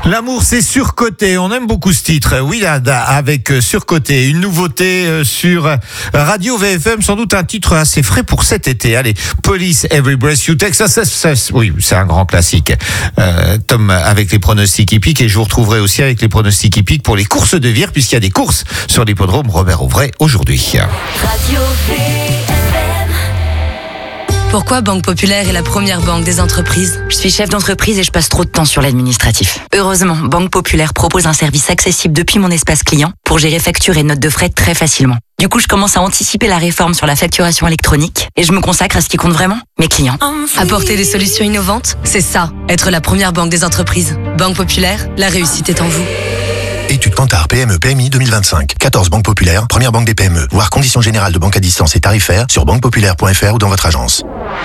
L'amour, c'est surcoté. On aime beaucoup ce titre. Willard avec surcoté. Une nouveauté sur Radio VFM. Sans doute un titre assez frais pour cet été. Allez, Police Every Breath You Take. Oui, c'est un grand classique. Tom avec les pronostics hippiques. Et je vous retrouverai aussi avec les pronostics hippiques pour les courses de Vire, puisqu'il y a des courses sur l'hippodrome Robert Auvray aujourd'hui. Radio VFM. Pourquoi Banque Populaire est la première banque des entreprises ? Je suis chef d'entreprise et je passe trop de temps sur l'administratif. Heureusement, Banque Populaire propose un service accessible depuis mon espace client pour gérer factures et notes de frais très facilement. Du coup, je commence à anticiper la réforme sur la facturation électronique et je me consacre à ce qui compte vraiment, mes clients. Apporter des solutions innovantes, c'est ça, être la première banque des entreprises. Banque Populaire, la réussite est en vous. Étude Kantar PME PMI 2025. 14 banques populaires, première banque des PME. Voir conditions générales de banque à distance et tarifaires sur banquepopulaire.fr ou dans votre agence.